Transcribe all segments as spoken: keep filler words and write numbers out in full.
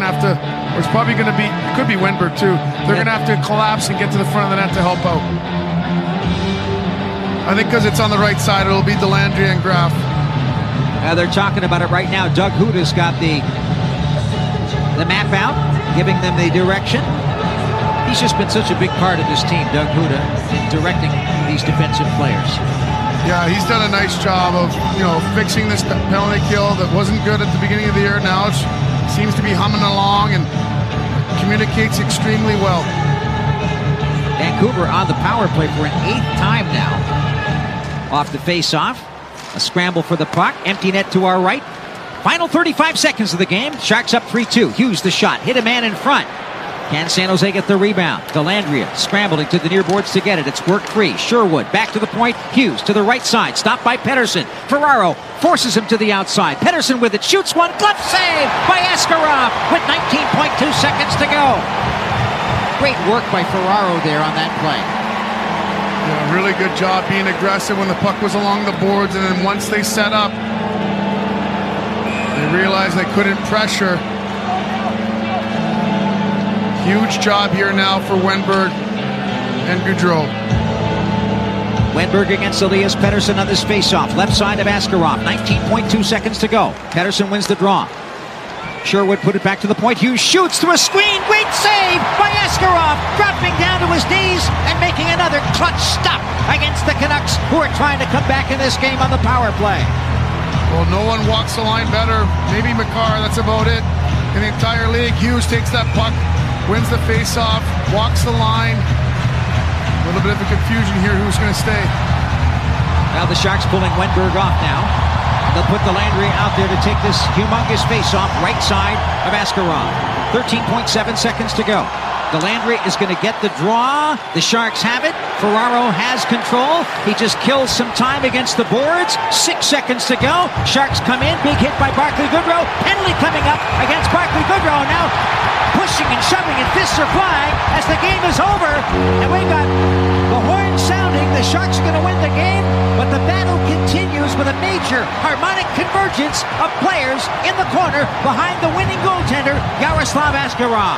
to have to, or it's probably going to be, it could be Wenberg too. They're going to have to collapse and get to the front of the net to help out. I think because it's on the right side, it'll be Delandria and Graf. Uh, they're talking about it right now. Doug Huda's got the the map out, giving them the direction. He's just been such a big part of this team, Doug Huda, in directing these defensive players. Yeah, he's done a nice job of, you know, fixing this penalty kill that wasn't good at the beginning of the year. Now it seems to be humming along and communicates extremely well. Vancouver on the power play for an eighth time now. Off the face-off. A scramble for the puck. Empty net to our right. Final thirty-five seconds of the game. Sharks up three two. Hughes the shot. Hit a man in front. Can San Jose get the rebound? Delandria scrambling to the near boards to get it. It's work free. Sherwood back to the point. Hughes to the right side. Stopped by Pettersson. Ferraro forces him to the outside. Pettersson with it. Shoots one. Glove save by Askarov with nineteen point two seconds to go. Great work by Ferraro there on that play. Yeah, really good job being aggressive when the puck was along the boards, and then once they set up, they realized they couldn't pressure. Huge job here now for Wenberg and Gaudreau. Wenberg against Elias Pettersson on this faceoff. Left side of Askarov. nineteen point two seconds to go. Pettersson wins the draw. Sherwood put it back to the point. Hughes shoots through a screen. Great save by Askarov. Dropping down to his knees and making another clutch stop against the Canucks, who are trying to come back in this game on the power play. Well, no one walks the line better. Maybe Makar, that's about it. In the entire league, Hughes takes that puck, wins the face-off, walks the line. A little bit of a confusion here, who's going to stay. Now the Sharks pulling Wenberg off now. They'll put Delandria out there to take this humongous face-off right side of Askarov. thirteen point seven seconds to go. Delandria is going to get the draw. The Sharks have it. Ferraro has control. He just kills some time against the boards. Six seconds to go. Sharks come in. Big hit by Barclay Goodrow. Penalty coming up against Barclay Goodrow. Now pushing and shoving and fists are flying as the game is over. And we got the horn sounding. The Sharks are going to win the game, but the battle continues with a major harmonic convergence of players in the corner behind the winning goaltender, Yaroslav Askarov.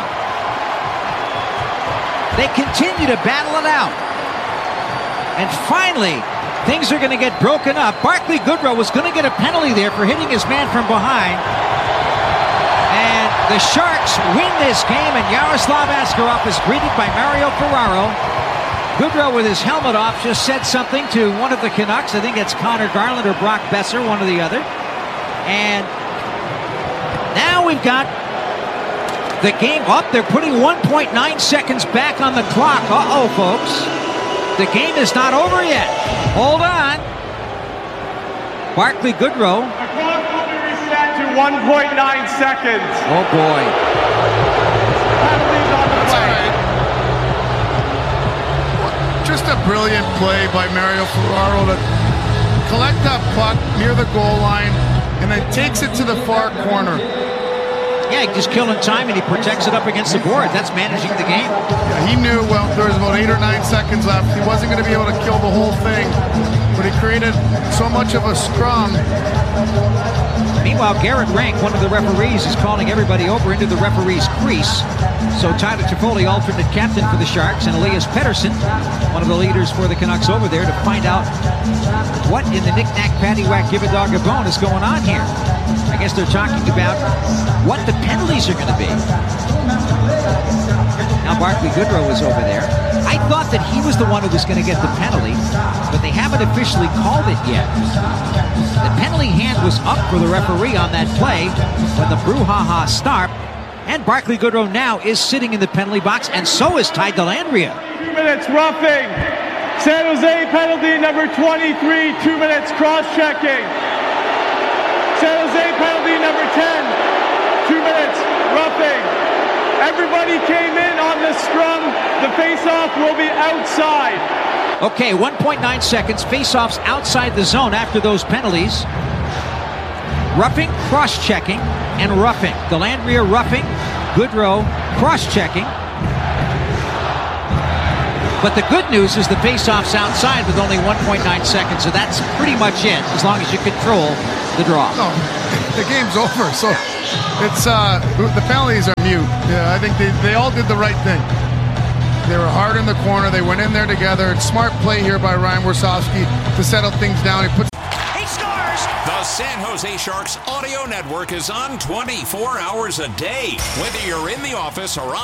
They continue to battle it out. And finally, things are going to get broken up. Barclay Goodrow was going to get a penalty there for hitting his man from behind. And the Sharks win this game, and Yaroslav Askarov is greeted by Mario Ferraro. Goodrow, with his helmet off, just said something to one of the Canucks. I think it's Connor Garland or Brock Besser, one or the other. And now we've got the game up. They're putting one point nine seconds back on the clock. Uh-oh, folks. The game is not over yet. Hold on. Barclay Goodrow. The clock will be reset to one point nine seconds. Oh, boy. Penalties on the play. Just a brilliant play by Mario Ferraro to collect that puck near the goal line and then takes it to the far corner. Yeah, he just killing time, and he protects it up against the board. That's managing the game. Yeah, he knew, well, there was about eight or nine seconds left. He wasn't going to be able to kill the whole thing, but he created so much of a scrum. Meanwhile, Garrett Rank, one of the referees, is calling everybody over into the referee's crease. So Tyler Toffoli, alternate captain for the Sharks, and Elias Pettersson, one of the leaders for the Canucks, over there to find out what in the knick-knack, paddywhack, give a dog a bone is going on here. I guess they're talking about what the penalties are going to be. Now Barclay Goodrow is over there. I thought that he was the one who was going to get the penalty, but they haven't officially called it yet. The penalty hand was up for the referee on that play when the brouhaha stopped, and Barclay Goodrow now is sitting in the penalty box, and so is Ty Delandria. Two minutes roughing. San Jose penalty number twenty-three, two minutes cross-checking. San Jose penalty number ten, two minutes roughing. Everybody came in on the scrum. The face-off will be outside. Okay, one point nine seconds. Face-offs outside the zone after those penalties. Roughing, cross-checking, and roughing. Delandria roughing, Goodrow cross-checking. But the good news is the face-off's outside with only one point nine seconds, so that's pretty much it, as long as you control the draw. No, the game's over, so it's uh, the penalties are mute. Yeah, I think they, they all did the right thing. They were hard in the corner. They went in there together. Smart play here by Ryan Warsofsky to settle things down. He puts. He scores! The San Jose Sharks audio network is on twenty-four hours a day. Whether you're in the office or on